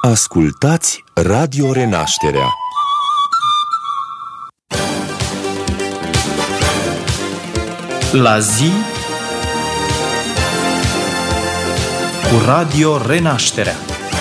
Ascultați Radio Renașterea. La zi cu Radio Renașterea.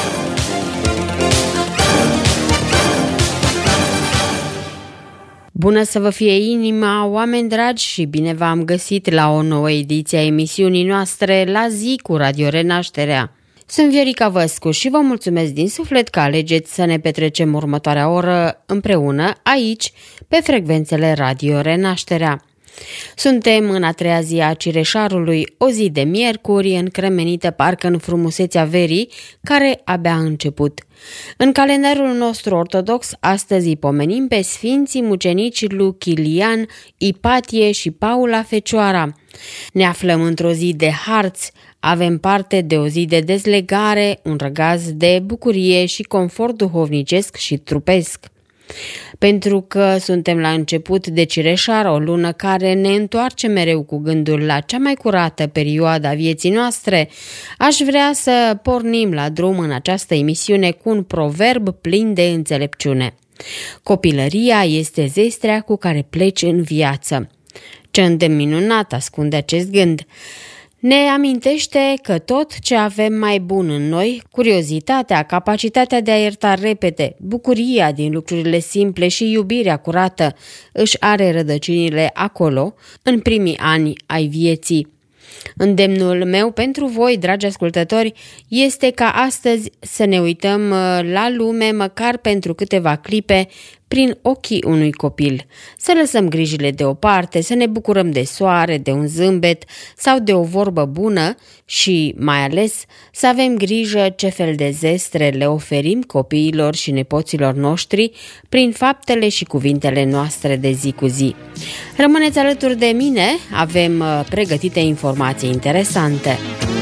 Bună să vă fie inima, oameni dragi, și bine v-am găsit la o nouă ediție a emisiunii noastre La zi cu Radio Renașterea. Sunt Viorica Văscu și vă mulțumesc din suflet că alegeți să ne petrecem următoarea oră împreună aici, pe frecvențele Radio Renașterea. Suntem în a treia zi a Cireșarului, o zi de miercuri, încremenită parcă în frumusețea verii, care abia a început. În calendarul nostru ortodox, astăzi îi pomenim pe sfinții mucenici Luchilian, Ipatie și Paula Fecioara. Ne aflăm într-o zi de harți, avem parte de o zi de dezlegare, un răgaz de bucurie și confort duhovnicesc și trupesc. Pentru că suntem la început de Cireșar, o lună care ne întoarce mereu cu gândul la cea mai curată perioadă a vieții noastre, aș vrea să pornim la drum în această emisiune cu un proverb plin de înțelepciune. Copilăria este zestrea cu care pleci în viață. Ce îndemn minunat ascunde acest gând! Ne amintește că tot ce avem mai bun în noi, curiozitatea, capacitatea de a ierta repede, bucuria din lucrurile simple și iubirea curată, își are rădăcinile acolo, în primii ani ai vieții. Îndemnul meu pentru voi, dragi ascultători, este ca astăzi să ne uităm la lume măcar pentru câteva clipe prin ochii unui copil. Să lăsăm grijile deoparte, să ne bucurăm de soare, de un zâmbet sau de o vorbă bună și, mai ales, să avem grijă ce fel de zestre le oferim copiilor și nepoților noștri prin faptele și cuvintele noastre de zi cu zi. Rămâneți alături de mine, avem pregătite informații interesante.